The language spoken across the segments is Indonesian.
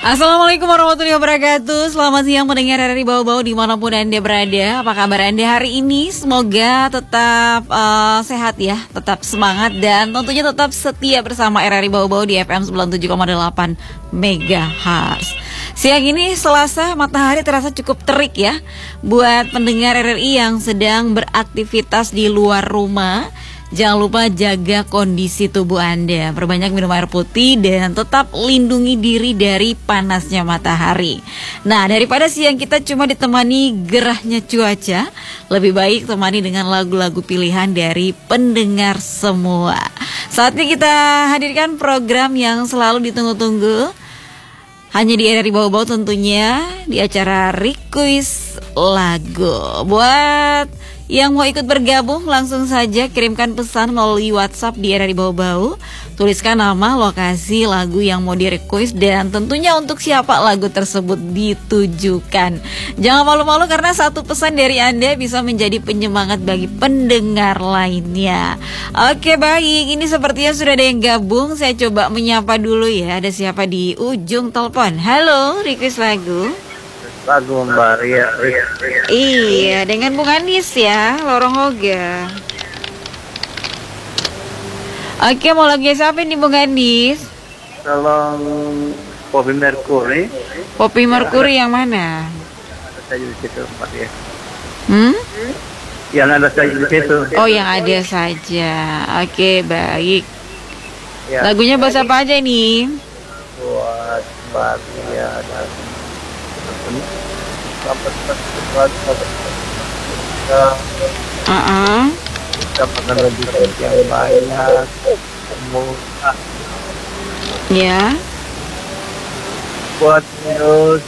Assalamualaikum warahmatullahi wabarakatuh. Selamat siang pendengar RRI Bau-Bau dimanapun Anda berada. Apa kabar Anda hari ini? Semoga tetap sehat ya, tetap semangat dan tentunya tetap setia bersama RRI Bau-Bau di FM 97,8 MHz. Siang ini Selasa, matahari terasa cukup terik ya. Buat pendengar RRI yang sedang beraktivitas di luar rumah, jangan lupa jaga kondisi tubuh Anda, perbanyak minum air putih dan tetap lindungi diri dari panasnya matahari. Nah, daripada siang kita cuma ditemani gerahnya cuaca, lebih baik temani dengan lagu-lagu pilihan dari pendengar semua. Saatnya kita hadirkan program yang selalu ditunggu-tunggu, hanya di RRI Bau-Bau tentunya, di acara Request Lagu. Buat yang mau ikut bergabung, langsung saja kirimkan pesan melalui WhatsApp di RRI Bau-Bau. Tuliskan nama, lokasi, lagu yang mau di-request, dan tentunya untuk siapa lagu tersebut ditujukan. Jangan malu-malu karena satu pesan dari Anda bisa menjadi penyemangat bagi pendengar lainnya. Oke, baik, ini sepertinya sudah ada yang gabung. Saya coba menyapa dulu ya. Ada siapa di ujung telepon? Halo, request lagu. Lagu Mbak Ria. Iya, dengan Bung Andis ya, Lorong Hoga. Oke, mau lagu siapa nih Bung Andis? Tolong Poppy Mercury. Poppy Mercury yang mana? Ada saja di situ Mbak Ria. Yang ada saja di situ. Oh, yang ada saja. Oke, baik. Ya. Lagunya bahasa apa aja nih? Buat Mbak Ria dan kita makan rezeki yang banyak, murah. Ya. Buat terus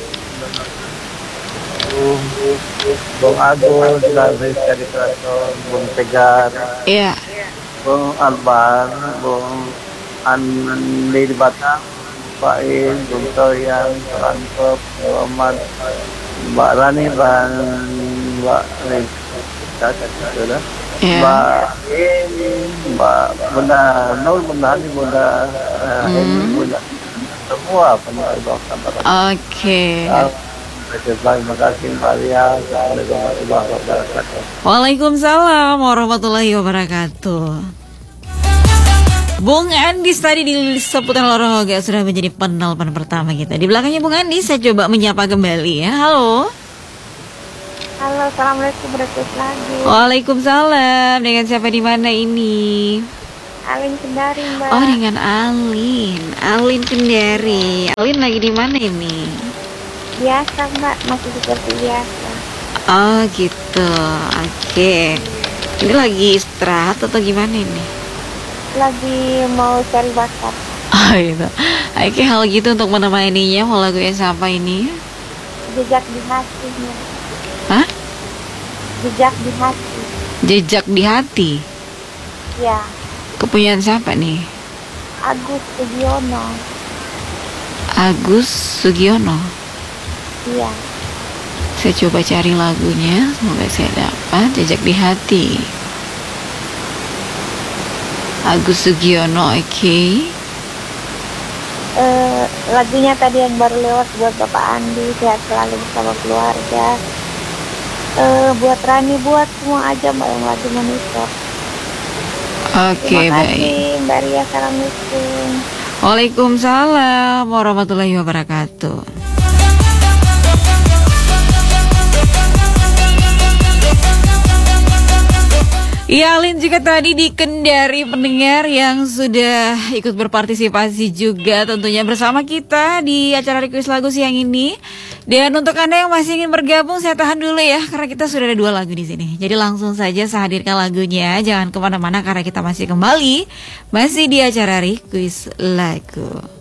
Bung Agus dari Keraton, Bung Tegar, Iya. Bung Albar, Bung Andi di Batam, Pak In, Bung Toyan, Rantop, Muhammad, Mbak Rani, dan Mbak Rita, Ya. Mbak ini, Mbak Bunda Nur, Bunda Hani, Bunda ini, Bunda semua pendengar bangsa Barat. Oke. Terima kasih Mbak Ria. Assalamualaikum warahmatullahi wabarakatuh. Waalaikumsalam warahmatullahi wabarakatuh. Bung Andis tadi di seputar Lorong Hoga sudah menjadi penelpon pertama kita. Di belakangnya Bung Andis, saya coba menyapa kembali ya. Halo. Halo, assalamualaikum warahmatullahi wabarakatuh. Waalaikumsalam. Dengan siapa di mana ini? Alin Kendari, Mbak. Oh, dengan Alin. Alin Kendari. Alin lagi di mana ini? Biasa, Mbak, masih seperti biasa. Oh, gitu. Oke. Ini lagi istirahat atau gimana ini? Lagi mau cari bakat. Oh, gitu. Oke, hal gitu untuk menemaninya mau lagu yang siapa ini? Jejak di hati, Mbak. Hah? Jejak di hati. Jejak di hati. Ya, Kepunyaan siapa nih? Agus Sugiono. Agus Sugiono. Iya. Saya coba cari lagunya, semoga saya dapat. Jejak di hati. Agus Sugiono, oke. Lagunya tadi yang baru lewat buat Bapak Andi, sehat selalu bersama keluarga. Buat Rani, buat semua aja Mbak yang lagi monitor. Oke, Terima baik. kasih Mbak Ria, assalamualaikum. Waalaikumsalam warahmatullahi wabarakatuh. Ya, Alin juga tadi di Kendari, pendengar yang sudah ikut berpartisipasi juga tentunya bersama kita di acara Request Lagu siang ini. Dan untuk Anda yang masih ingin bergabung, saya tahan dulu ya, karena kita sudah ada 2 lagu di sini. Jadi langsung saja saya hadirkan lagunya, jangan kemana-mana karena kita masih kembali, masih di acara Request Lagu.